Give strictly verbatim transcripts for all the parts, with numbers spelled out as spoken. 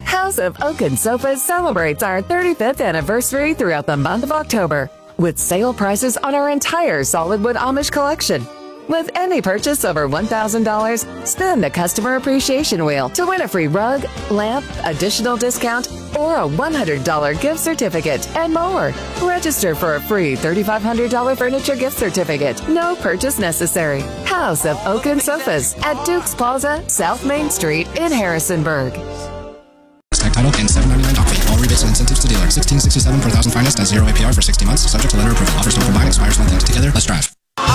House of Oaken Sofas celebrates our thirty-fifth anniversary throughout the month of October with sale prices on our entire solid wood Amish collection. With any purchase over one thousand dollars, spin the Customer Appreciation Wheel to win a free rug, lamp, additional discount, or a one hundred dollars gift certificate and more. Register for a free three thousand five hundred dollars furniture gift certificate. No purchase necessary. House of Oaken Sofas at Duke's Plaza, South Main Street in Harrisonburg. Tag title and seven ninety-nine doc fee. All rebates and incentives to dealer. sixteen sixty-seven per thousand financed at zero A P R for sixty months. Subject to lender approval. Offers not combined. Expires one thing. Together, let's drive.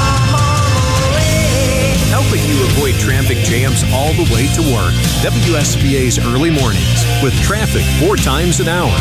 Helping you avoid traffic jams all the way to work. W S B A's Early Mornings with traffic four times an hour.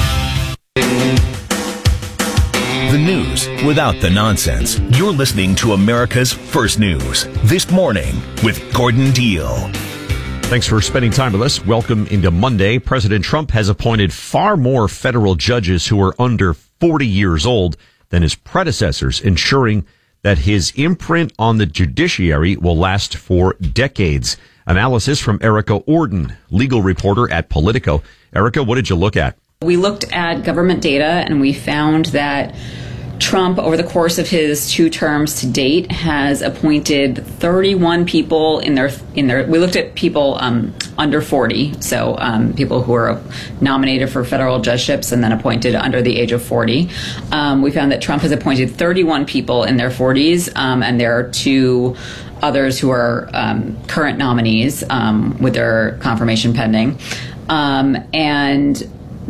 The news without the nonsense. You're listening to America's First News This Morning with Gordon Deal. Thanks for spending time with us. Welcome into Monday. President Trump has appointed far more federal judges who are under forty years old than his predecessors, ensuring that his imprint on the judiciary will last for decades. Analysis from Erica Orden, legal reporter at Politico. Erica, what did you look at? We looked at government data and we found that Trump, over the course of his two terms to date, has appointed thirty-one people in their in their. We looked at people um, under forty, so um, people who are nominated for federal judgeships and then appointed under the age of forty. Um, we found that Trump has appointed thirty-one people in their forties, um, and there are two others who are um, current nominees um, with their confirmation pending. Um, and